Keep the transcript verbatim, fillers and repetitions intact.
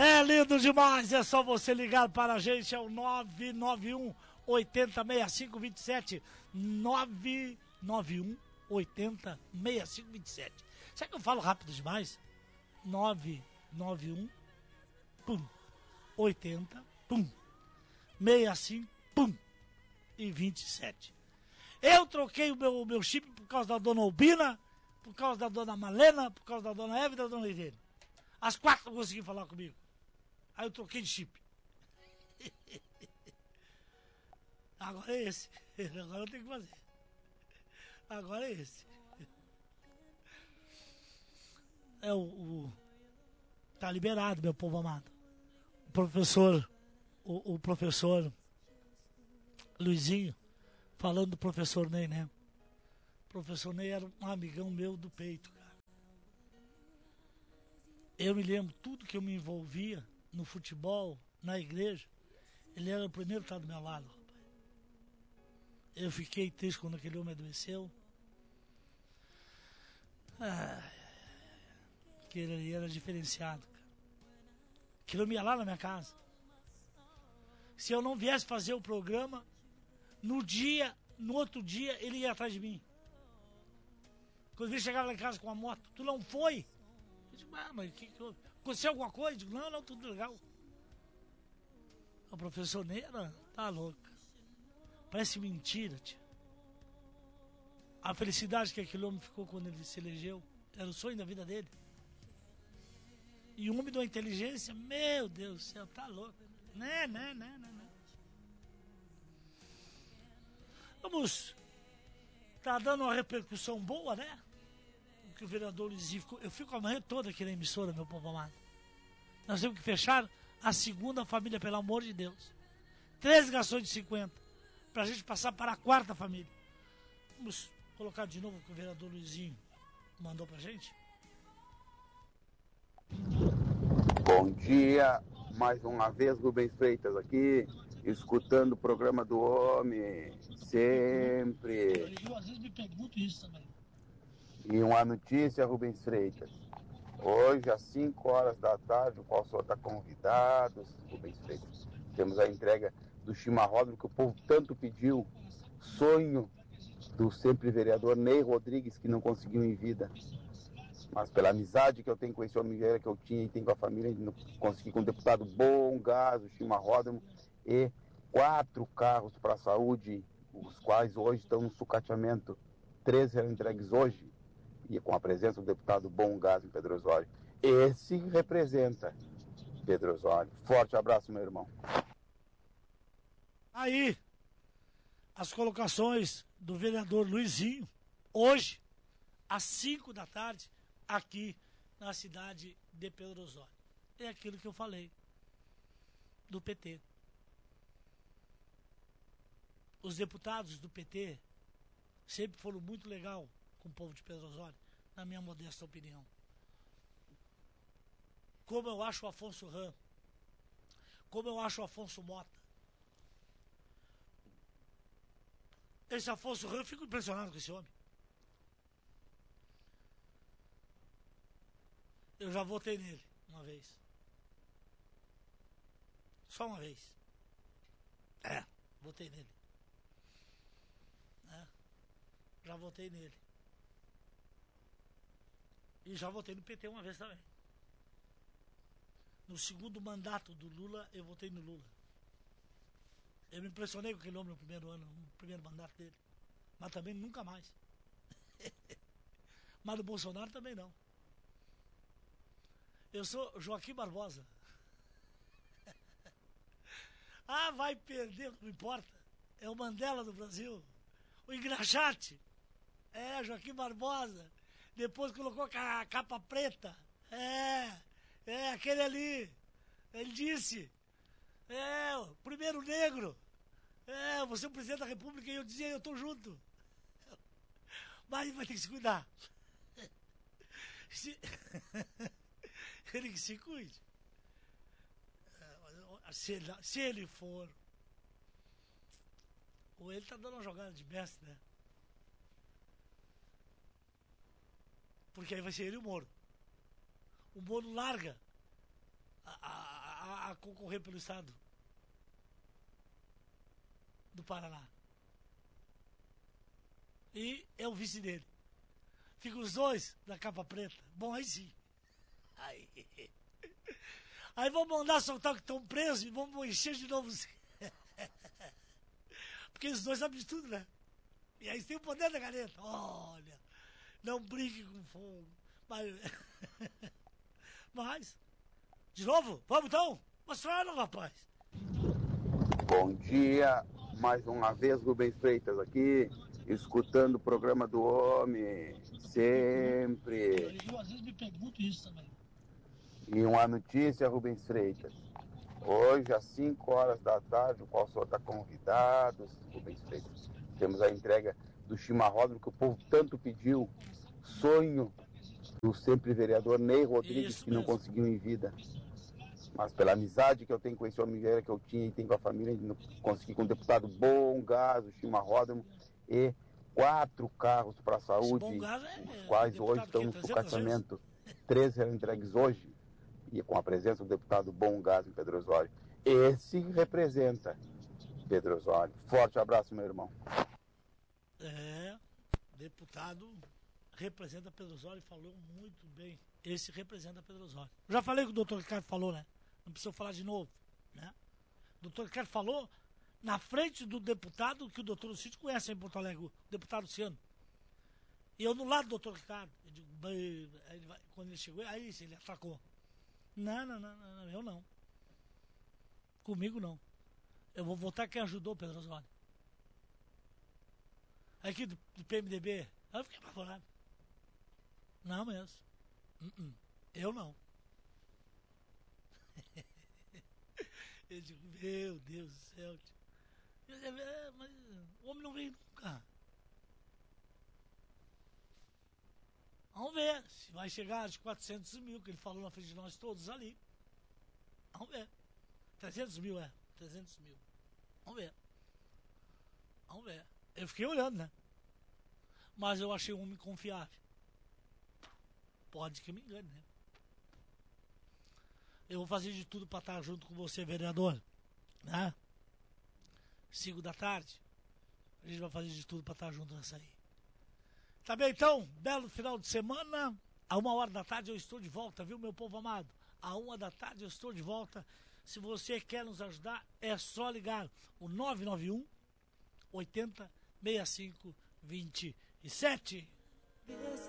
É lindo demais, é só você ligar para a gente, é o nove nove um oitenta sessenta e cinco vinte e sete, nove nove um oitenta sessenta e cinco vinte e sete. Será que eu falo rápido demais? nove nove um pum, oitenta, pum, sessenta e cinco, pum, e vinte e sete. Eu troquei o meu, o meu chip por causa da dona Albina, por causa da dona Malena, por causa da dona Eva e da dona Irene. As quatro não conseguiram falar comigo. Aí eu troquei de chip. Agora é esse. Agora eu tenho que fazer. Agora é esse. É o, o... Tá liberado, meu povo amado. O professor... O, o professor... Luizinho, falando do professor Ney, né? O professor Ney era um amigão meu do peito, cara. Eu me lembro tudo que eu me envolvia no futebol, na igreja. Ele era o primeiro que estava do meu lado, rapaz. Eu fiquei triste quando aquele homem adoeceu. Ah, que ele era diferenciado, cara. Que ele ia lá na minha casa. Se eu não viesse fazer o programa, no dia, no outro dia, ele ia atrás de mim. Quando ele chegava lá em casa com a moto, tu não foi? Eu disse, ah, mas o que que houve? Aconteceu alguma coisa? Eu digo, não, não, tudo legal. O professor Neira tá louco. Parece mentira, tio. A felicidade que aquele homem ficou quando ele se elegeu era o sonho da vida dele. E o homem da inteligência, meu Deus do céu, tá louco. Né, né, né, né, né. Vamos. Tá dando uma repercussão boa, né? O que o vereador Luizinho ficou. Eu fico a manhã toda aqui na emissora, meu povo amado. Nós temos que fechar a segunda família, pelo amor de Deus. Três ligações de cinquenta. Pra gente passar para a quarta família. Vamos colocar de novo o que o vereador Luizinho mandou pra gente? Bom dia, mais uma vez Rubens Freitas aqui, escutando o programa do homem, sempre. Eu às vezes me pergunto isso também. E uma notícia, Rubens Freitas. Hoje, às cinco horas da tarde, o qual o senhor está convidado, Rubens Freitas. Temos a entrega do chimarrão que o povo tanto pediu. Sonho do sempre vereador Ney Rodrigues, que não conseguiu em vida. Mas pela amizade que eu tenho com esse homem que eu tinha e tenho com a família, consegui com um deputado bom, gás, o chimarródromo, e quatro carros para a saúde, os quais hoje estão no sucateamento. Três serão entregues hoje, e com a presença do deputado Bom Gás em Pedro Osório. Esse representa Pedro Osório. Forte abraço, meu irmão. Aí, as colocações do vereador Luizinho, hoje, às cinco da tarde, aqui na cidade de Pedro Osório. É aquilo que eu falei do P T. Os deputados do P T sempre foram muito legal com o povo de Pedro Osório, na minha modesta opinião. Como eu acho o Afonso Ram, como eu acho o Afonso Mota. Esse Afonso Ram, eu fico impressionado com esse homem. Eu já votei nele uma vez. Só uma vez. É, votei nele. É, já votei nele. E já votei no P T uma vez também. No segundo mandato do Lula, eu votei no Lula. Eu me impressionei com aquele homem no primeiro ano, no primeiro mandato dele. Mas também nunca mais. Mas do Bolsonaro também não. Eu sou Joaquim Barbosa. Ah, vai perder, não importa. É o Mandela do Brasil. O engraxate. É, Joaquim Barbosa. Depois colocou a capa preta. É, é, aquele ali. Ele disse. É, o primeiro negro. É, você é o presidente da República e eu dizia, eu tô junto. Mas vai ter que se cuidar. Se... ele que se cuide. Se ele, se ele for. Ou ele tá dando uma jogada de mestre, né? Porque aí vai ser ele e o Moro. O Moro larga a, a, a concorrer pelo estado do Paraná. E é o vice dele. Ficam os dois da capa preta. Bom, aí sim. Aí, aí vamos mandar soltar o que estão presos e vamos encher de novo. Porque os dois sabem de tudo, né? E aí tem o poder da caneta. Olha, não brinque com fogo. Mas, mas de novo, vamos então? Mostraram, rapaz. Bom dia, mais uma vez Rubens Freitas aqui, escutando o programa do homem, sempre. Eu às vezes me pergunto isso também. E uma notícia, Rubens Freitas. Hoje, às cinco horas da tarde, o qual o senhor está convidado, Rubens Freitas. Temos a entrega do chimarrão que o povo tanto pediu. Sonho do sempre vereador Ney Rodrigues, Isso que não mesmo. conseguiu em vida. Mas pela amizade que eu tenho com esse homem velho que eu tinha e tenho com a família, não consegui com o deputado Bom Gás, o chimarrão e quatro carros para a saúde, Bom Gás é, os quais é hoje estão no trezentas sucateamento. Três serão entregues hoje, e com a presença do deputado Bom Gás em Pedro Osório. Esse representa Pedro Osório. Forte abraço, meu irmão. É, deputado representa Pedro Osório, falou muito bem. Esse representa Pedro Osório. Já falei que o doutor Ricardo falou, né? Não precisa falar de novo, né? O doutor Ricardo falou na frente do deputado que o doutor Lucídio conhece em Porto Alegre, o deputado Luciano. E eu no lado do doutor Ricardo. Eu digo, aí ele vai, quando ele chegou, aí ele atacou. Não, não, não, não, eu não. Comigo não. Eu vou votar quem ajudou o Pedro Osório. Aqui do, do P M D B, eu fiquei apavorado. Não mesmo. Uh -uh. Eu não. Eu digo, meu Deus do céu. É, mas o homem não veio nunca. Vamos ver se vai chegar aos quatrocentos mil, que ele falou na frente de nós todos ali. Vamos ver. trezentos mil, é. trezentos mil. Vamos ver. Vamos ver. Eu fiquei olhando, né? Mas eu achei um homem confiável. Pode que me engane, né? Eu vou fazer de tudo para estar junto com você, vereador. Né? cinco da tarde. A gente vai fazer de tudo para estar junto nessa aí. Tá bem, então? Belo final de semana. A uma hora da tarde eu estou de volta, viu, meu povo amado? A uma da tarde eu estou de volta. Se você quer nos ajudar, é só ligar o nove nove um, oitenta, sessenta e cinco, vinte e sete.